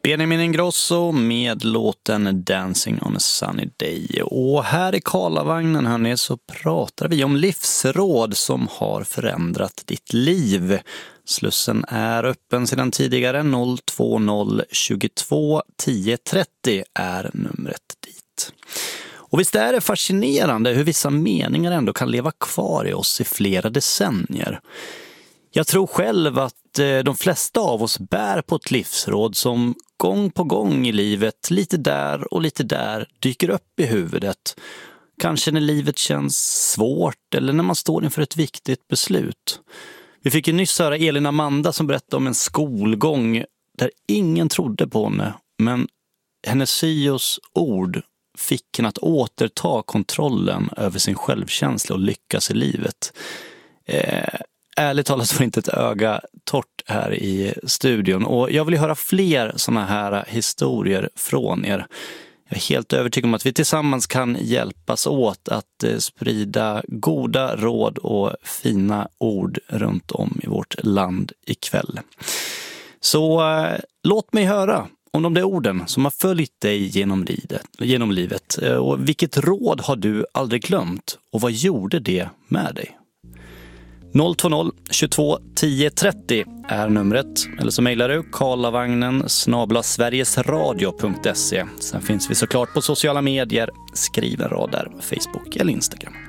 Benjamin Ingrosso med låten Dancing on a Sunny Day. Och här i Karlavagnen hörni, så pratar vi om livsråd som har förändrat ditt liv. Slussen är öppen sedan tidigare. 020 22 10 30 är numret dit. Och visst är det fascinerande hur vissa meningar ändå kan leva kvar i oss i flera decennier. Jag tror själv att de flesta av oss bär på ett livsråd som gång på gång i livet, lite där och lite där, dyker upp i huvudet. Kanske när livet känns svårt eller när man står inför ett viktigt beslut. Vi fick ju nyss höra Elin Amanda som berättade om en skolgång där ingen trodde på henne, men hennes syos ord fick henne att återta kontrollen över sin självkänsla och lyckas i livet. Ärligt talat var inte ett öga torrt här i studion, och jag vill höra fler såna här historier från er. Jag är helt övertygad om att vi tillsammans kan hjälpas åt att sprida goda råd och fina ord runt om i vårt land ikväll. Så låt mig höra om de där orden som har följt dig genom livet. Och vilket råd har du aldrig glömt och vad gjorde det med dig? 020 22 10 30 är numret. Eller så mejlar du karlavagnen@sverigesradio.se. Sen finns vi såklart på sociala medier. Skriv en rad där, Facebook eller Instagram.